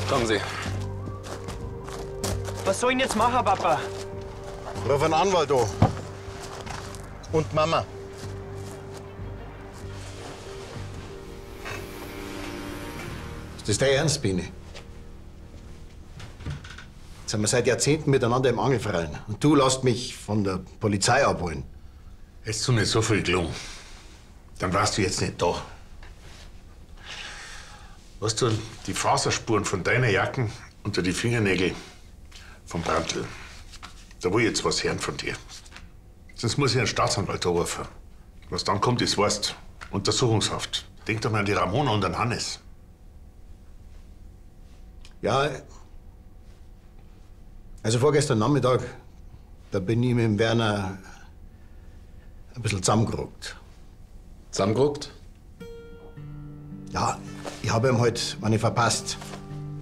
Kommen Sie. Was soll ich denn jetzt machen, Papa? Ruf einen Anwalt an. Und Mama. Ist das dein Ernst, Bini? Jetzt sind wir seit Jahrzehnten miteinander im Angelverein. Und du lässt mich von der Polizei abholen. Hättest du nicht so viel gelungen, dann warst du jetzt nicht da. Weißt du, die Faserspuren von deiner Jacken unter die Fingernägel vom Brandl. Da will ich jetzt was hören von dir. Sonst muss ich einen Staatsanwalt anrufen. Was dann kommt, ist weißt. Untersuchungshaft. Denk doch mal an die Ramona und an Hannes. Ja, also vorgestern Nachmittag, da bin ich mit dem Werner ein bisschen zusammengerückt. Zusammengeguckt? Ja, ich habe ihm halt eine verpasst.